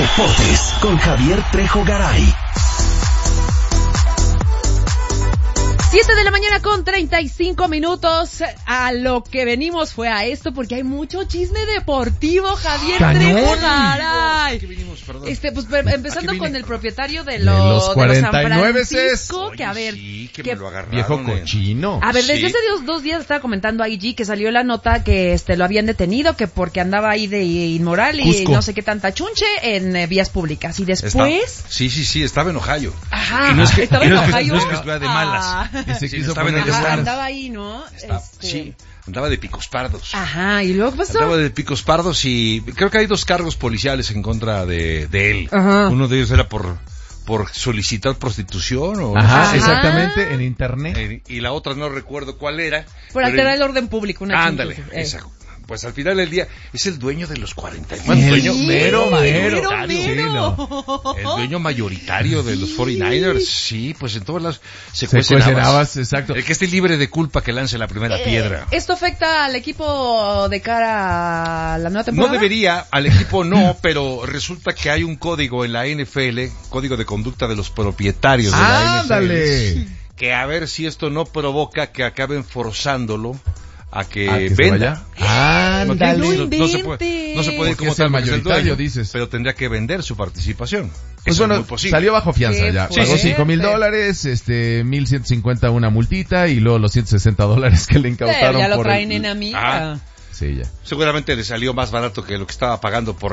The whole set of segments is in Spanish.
Deportes con Javier Trejo Garay. 7 de la mañana con 35 minutos. A lo que venimos fue a esto, porque hay mucho chisme deportivo, Javier Trejo Garay. ¿Qué venimos, perdón? Pues empezando con el propietario de los San 49 Francisco, Oye, que a ver, sí, que que me lo agarraron. Viejo cochino. a ver, desde Sí. hace 2 días estaba comentando a IG que salió la nota que lo habían detenido, que porque andaba ahí de inmoral y Cusco. no sé qué tanta chunche en vías públicas. Y después, Sí, estaba en Ohio. ajá, Y no es que, estaba y en no es que- Ohio. no es que estuviera de malas. Ah. Y se Sí, quiso estaba en poner el de Ajá, stand. buenas. andaba ahí, ¿no? Sí, andaba de picos pardos. Ajá, y luego pasó. Andaba de picos pardos y creo que hay 2 cargos policiales en contra de él. Ajá. Uno de ellos era por solicitar prostitución o Ajá, Ajá. exactamente, en internet. y la otra no recuerdo cuál era. Por pero alterar el orden público, una Ándale, chunche. esa. Pues al final del día es el dueño de los 49. Sí, Dueño mero. mayoritario. El dueño mayoritario de los 49ers. Sí, pues en todas las se cuecen habas. exacto. El que esté libre de culpa que lance la primera piedra. ¿Esto afecta al equipo de cara a la nueva No temporada? debería, al equipo no, pero resulta que hay un código en la NFL, código de conducta de los propietarios de la ¡Ándale! NFL, que a ver si esto no provoca que acaben forzándolo a que se venda. vaya. Ándale. No se puede ir Porque como es tal el porque es el mayoritario, dueño, dices. pero tendría que vender su participación. Pues Eso bueno, es muy posible. salió bajo fianza Qué ya. fuerte. Pagó Sí. $5,000, 1,150 una multita y luego los $160 que le incautaron Ya lo por traen el... en amiga. Sí, ya. Seguramente le salió más barato que lo que estaba pagando por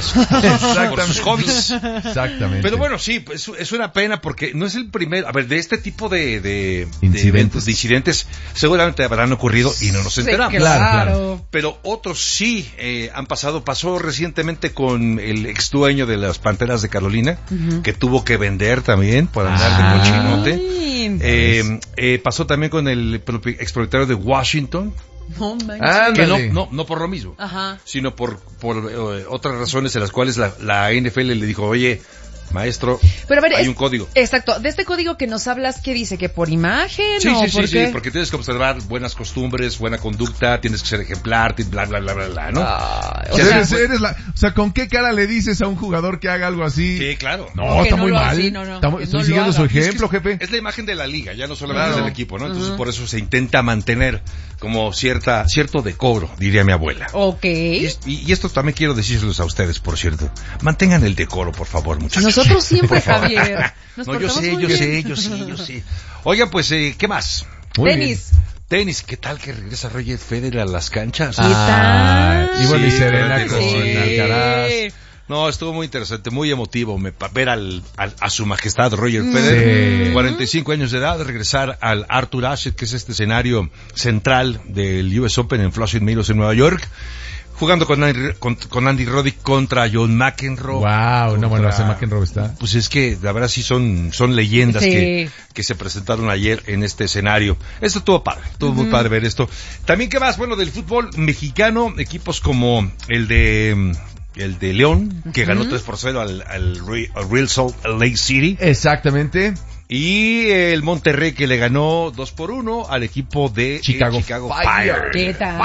por sus hobbies. Exactamente. Pero bueno, sí, pues, es una pena porque no es el primero. A ver, de este tipo de incidentes seguramente habrán ocurrido y no nos enteramos. Sí, Claro. Pero otros sí han pasado. Pasó recientemente con el ex dueño de las Panteras de Carolina, que tuvo que vender también por andar de cochinote. Pasó también con el expropietario de Washington. No manches. Ándale. Que no por lo mismo, Ajá. sino por otras razones en las cuales la NFL le dijo, oye, maestro, Pero a ver, hay un código. Exacto. De este código que nos hablas, ¿qué dice? ¿Que por imagen Sí, o sí, por sí, qué? sí, porque tienes que observar buenas costumbres, buena conducta, tienes que ser ejemplar, bla, bla, bla, bla, bla, ¿no? O O sea, sea, ¿con qué cara le dices a un jugador que haga algo así? Sí, claro. No, Que está no muy lo haga mal. así, no. Está muy- Que estoy no lo siguiendo su haga. ejemplo, jefe. Es la imagen de la liga, ya no solamente Claro. es del equipo, ¿no? Entonces por eso se intenta mantener como cierto decoro, diría mi abuela. Ok. Y esto también quiero decírselos a ustedes, por cierto. Mantengan el decoro, por favor, muchachos. Nosotros siempre, Por favor. Javier. Nos No, yo portamos sé, muy yo bien. sé. Oigan, pues, ¿qué más? Muy Tenis. Tenis, ¿qué tal que regresa Roger Federer a las canchas? ¿Qué tal? Y bueno, y Sí, Serena pero con sí. Alcaraz. No, estuvo muy interesante, muy emotivo ver a su majestad Roger Federer, Sí. 45 años de edad, regresar al Arthur Ashe, que es este escenario central del US Open en Flushing Meadows en Nueva York, jugando con Andy Roddick contra John McEnroe. Wow, no, bueno, ese McEnroe está. Pues es que la verdad sí son leyendas Sí. que se presentaron ayer en este escenario. Esto estuvo padre, estuvo muy padre ver esto. También, ¿qué más? Bueno, del fútbol mexicano, equipos como el de León, que ganó 3-0 al Real Salt Lake City. Exactamente. Y el Monterrey, que le ganó 2-1 al equipo de Chicago Fire. ¿Qué tal?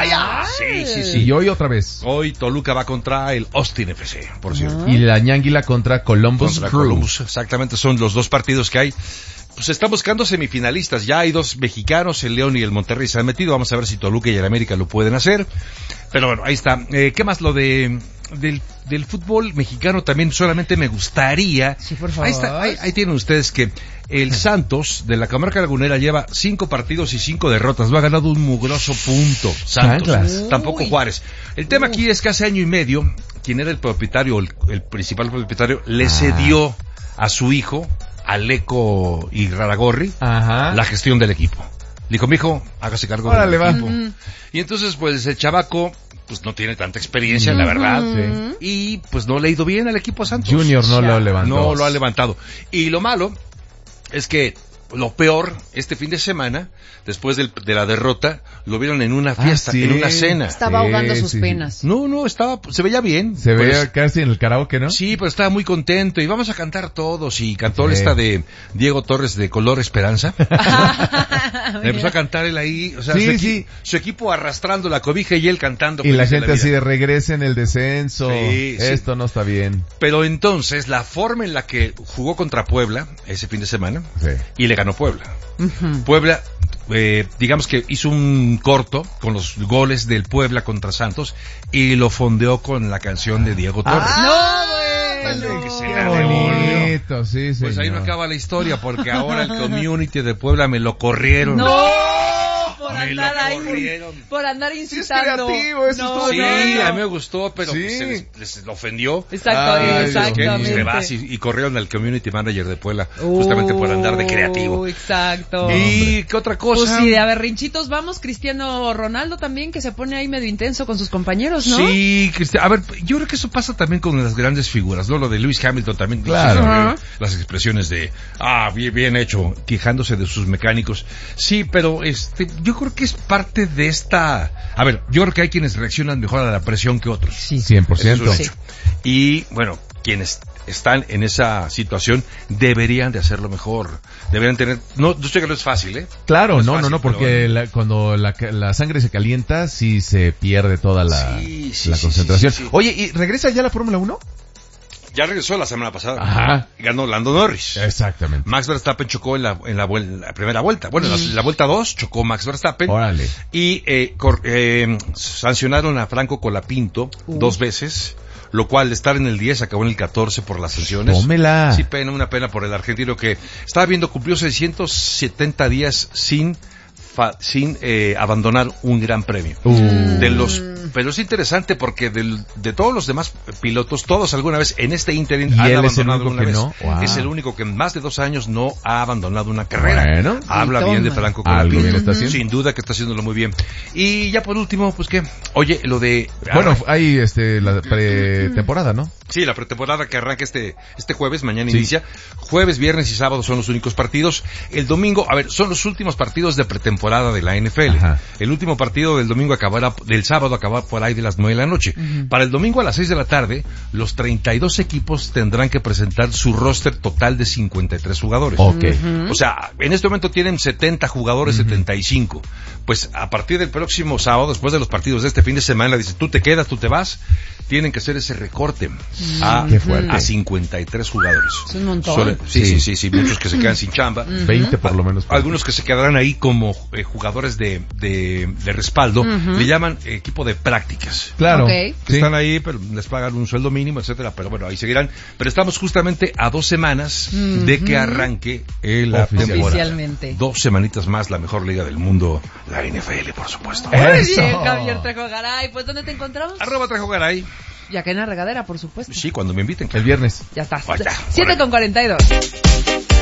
Sí. Y hoy otra vez. Hoy Toluca va contra el Austin FC, por cierto. Y la Ñánguila contra Columbus Contra Crew. Columbus, exactamente, son los 2 partidos que hay. Pues están buscando semifinalistas, ya hay 2 mexicanos, el León y el Monterrey se han metido, vamos a ver si Toluca y el América lo pueden hacer. Pero bueno, ahí está. ¿Qué más? Lo del fútbol mexicano también solamente me gustaría. Sí, por favor. Ahí está, ahí tienen ustedes que el Santos de la Comarca Lagunera lleva 5 partidos y 5 derrotas, no ha ganado un mugroso punto. Santos, Chanclas. tampoco Juárez. El tema aquí es que hace año y medio, quien era el propietario, el principal propietario, le cedió a su hijo, Aleco y Raragorri, Ajá. la gestión del equipo. Le dijo, mijo, hágase cargo Órale, del va. equipo. Y entonces, pues, el chavaco, pues, no tiene tanta experiencia, la verdad. Sí. Y, pues, no le ha ido bien al equipo Santos. Junior no lo levantó. No lo ha levantado. Y lo malo es que lo peor, este fin de semana, después de la derrota, lo vieron en una fiesta, en una cena. Estaba ahogando sus penas. No, se veía bien. Se veía casi en el karaoke, ¿no? Sí, pero estaba muy contento y vamos a cantar todos y cantó esta de Diego Torres de Color Esperanza. Empezó a cantar él ahí, o sea, su equipo arrastrando la cobija y él cantando. Y la gente así de regresa en el descenso. Esto no está bien. Pero entonces, la forma en la que jugó contra Puebla ese fin de semana y le ganó Puebla. Puebla, digamos que hizo un corto con los goles del Puebla contra Santos y lo fondeó con la canción de Diego Torres. Que se Qué la bonito, sí, pues señor. ahí no acaba la historia porque ahora el community de Puebla me lo corrieron. Por andar ahí, por andar incitando. Sí, es creativo, eso Sí, a mí me gustó, pero pues, les ofendió. Exactamente. Te vas y corrieron al community manager de Puebla justamente por andar de creativo. Exacto. ¿Y qué otra cosa? Pues sí, de berrinchitos vamos, Cristiano Ronaldo también, que se pone ahí medio intenso con sus compañeros, ¿no? Sí, a ver, yo creo que eso pasa también con las grandes figuras, ¿no? Lo de Lewis Hamilton también. Claro. Las expresiones de, bien hecho, quejándose de sus mecánicos. Sí, pero yo creo que es parte de esta... A ver, yo creo que hay quienes reaccionan mejor a la presión que otros. Sí, 100%. Sí. Y, bueno, quienes están en esa situación deberían de hacerlo mejor. Deberían tener... No, yo sé que no es fácil, ¿eh? Claro, no es fácil, porque cuando la sangre se calienta, sí se pierde toda la concentración. Sí. Oye, ¿y regresa ya la Fórmula 1? Ya regresó la semana pasada. Ajá. Ganó Lando Norris. Exactamente. Max Verstappen chocó en la primera vuelta. Bueno, la vuelta 2 chocó Max Verstappen. Órale. Y sancionaron a Franco Colapinto 2 veces, lo cual de estar en el 10 acabó en el 14 por las sanciones. Tómela. Sí, una pena por el argentino que estaba viendo, cumplió 670 días sin abandonar un gran premio. Pero es interesante porque de todos los demás pilotos, todos alguna vez en este ínterin han abandonado una vez. No? Wow. Es el único que en más de 2 años no ha abandonado una carrera. Bueno, habla bien de Franco Colapinto. Sin duda que está haciéndolo muy bien. Y ya por último, pues qué, oye, lo de... Bueno, hay la pretemporada, ¿no? Sí, la pretemporada que arranca este jueves, mañana inicia. Jueves, viernes y sábado son los únicos partidos. El domingo, son los últimos partidos de pretemporada de la NFL. Ajá. El último partido del sábado acabará por ahí de las 9 de la noche. Para el domingo a las 6 de la tarde, los 32 equipos tendrán que presentar su roster total de 53 jugadores. O sea, en este momento tienen 70 jugadores, 75. Pues a partir del próximo sábado, después de los partidos de este fin de semana, dice, tú te quedas, tú te vas, tienen que hacer ese recorte a 53 jugadores. Es un montón. Sí, muchos que se quedan sin chamba. 20 por lo menos. Algunos que se quedarán ahí como jugadores de respaldo, le llaman equipo de prácticas. Claro. Que están ahí, pero les pagan un sueldo mínimo, etcétera, pero bueno, ahí seguirán. Pero estamos justamente a 2 semanas de que arranque la temporada. Oficialmente. 2 semanitas más, la mejor liga del mundo, la NFL, por supuesto. Muy bien, Javier Trejo Garay. Pues, ¿dónde te encontramos? @Trejo Garay. Y acá en la regadera, por supuesto. Sí, cuando me inviten. El viernes. Ya está. Ahí está. 7:42.